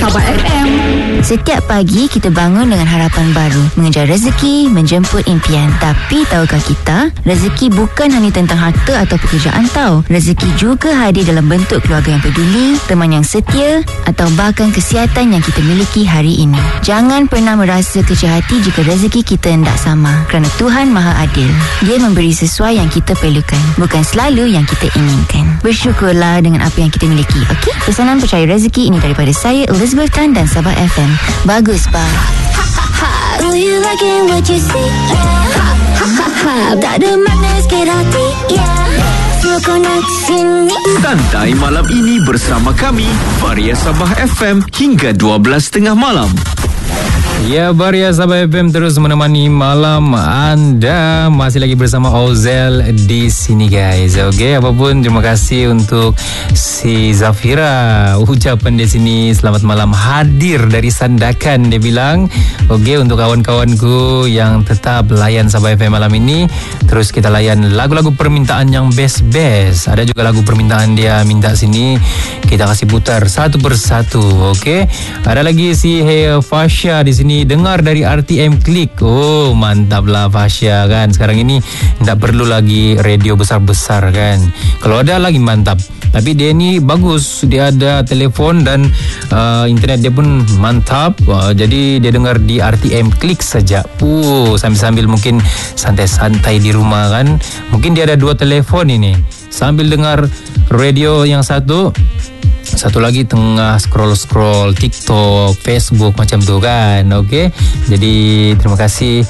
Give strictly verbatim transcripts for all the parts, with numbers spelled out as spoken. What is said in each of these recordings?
Sabah F M. Setiap pagi kita bangun dengan harapan baru, mengejar rezeki, menjemput impian. Tapi tahukah kita, rezeki bukan hanya tentang harta atau pekerjaan tau. Rezeki juga hadir dalam bentuk keluarga yang peduli, teman yang setia atau bahkan kesihatan yang kita miliki hari ini. Jangan pernah merasa kecil hati jika rezeki kita tidak sama, kerana Tuhan Maha Adil. Dia memberi sesuai yang kita perlukan, bukan selalu yang kita inginkan. Bersyukurlah dengan apa yang kita miliki. Okey, pesanan percaya rezeki ini daripada saya, Elizabeth Tan dan Sabah F M. Bagus, Pak. Do you like it what you see? Yeah. Tak ada makna sikit hati. Yeah. Feel connection. Santai malam ini bersama kami, Varia Sabah F M hingga dua belas tiga puluh malam. Ya, Varia Sabah F M terus menemani malam anda. Masih lagi bersama Ozel di sini, guys. Okey, apapun terima kasih untuk si Zafira. Ucapan di sini selamat malam hadir dari Sandakan, dia bilang. Okey, untuk kawan-kawanku yang tetap layan Sabah F M malam ini, terus kita layan lagu-lagu permintaan yang best-best. Ada juga lagu permintaan dia minta sini, kita kasih putar satu persatu. Okey, ada lagi si Hey Fasha di sini, dengar dari R T M Klik. Oh, mantap lah Fasha kan. Sekarang ini tak perlu lagi radio besar-besar kan. Kalau ada lagi mantap. Tapi dia ni bagus, dia ada telefon dan uh, internet dia pun mantap. Uh, jadi dia dengar di R T M Klik saja. Uh, sambil-sambil mungkin santai-santai di rumah kan. Mungkin dia ada dua telefon ini. Sambil dengar radio yang satu, satu lagi tengah scroll-scroll TikTok, Facebook macam tu kan. Okey. Jadi terima kasih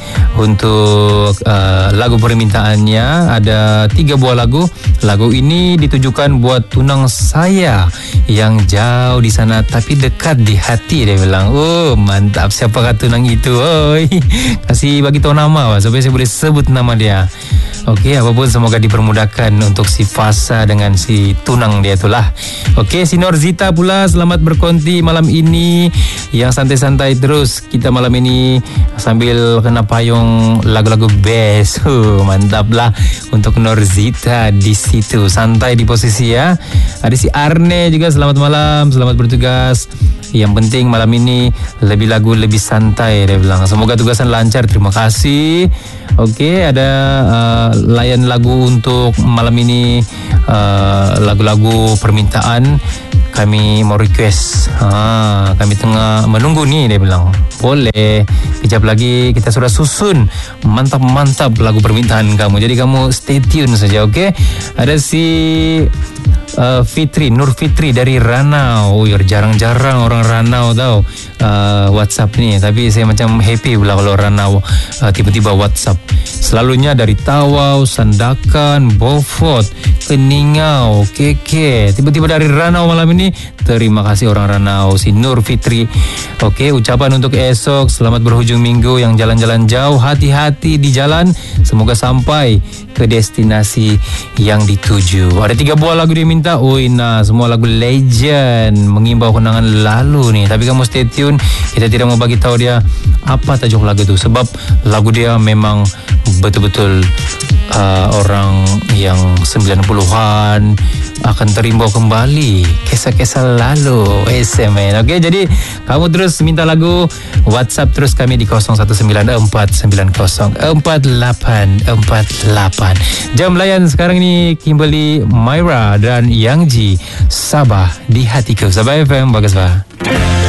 untuk uh, lagu permintaannya. Ada tiga buah lagu. Lagu ini ditujukan buat tunang saya yang jauh di sana tapi dekat di hati, dia bilang. Oh, mantap. Siapakah tunang itu? Oi. Kasih bagi tahu nama supaya saya boleh sebut nama dia. Okey, apapun semoga dipermudahkan untuk si Fasa dengan si tunang dia itulah. Okey, si Norzita pula selamat berkonti malam ini. Yang santai-santai terus kita malam ini sambil kena payung lagu-lagu best. Uh, mantap lah untuk Norzita di situ. Santai di posisi ya. Ada si Arne juga selamat malam, selamat bertugas. Yang penting malam ini lebih lagu lebih santai, dia bilang. Semoga tugasan lancar. Terima kasih. Okey, ada uh, layan lagu untuk malam ini, uh, lagu-lagu permintaan. Kami mau request. Ha, kami tengah menunggu ni, dia bilang. Boleh. Kejap lagi kita sudah susun mantap-mantap lagu permintaan kamu. Jadi kamu stay tune saja, okey? Ada si uh, Fitri, Nur Fitri dari Ranau. Oh, jarang-jarang orang Ranau tahu uh, WhatsApp ni. Tapi saya macam happy pula kalau Ranau uh, tiba-tiba WhatsApp. Selalunya dari Tawau, Sandakan, Beaufort, Keningau, Keke. Tiba-tiba dari Ranau malam ini. Terima kasih orang Ranau, si Nur Fitri. Okey, ucapan untuk esok, selamat berhujung minggu. Yang jalan-jalan jauh, hati-hati di jalan. Semoga sampai ke destinasi yang dituju. Ada tiga buah lagu dia minta. Oi, nah, semua lagu legend, mengimbau kenangan lalu ni. Tapi kamu stay tune, kita tidak mau bagi tahu dia apa tajuk lagu tu, sebab lagu dia memang betul-betul uh, orang yang sembilan puluhan akan terimbau kembali kisah-kisah lalu S M N. Okey, jadi kamu terus minta lagu, WhatsApp terus kami di kosong satu sembilan empat sembilan kosong empat lapan empat lapan. Jam layan sekarang ni Kimberly, Myra dan Yang Ji, Sabah di hatiku. Sabah F M, bagus bah.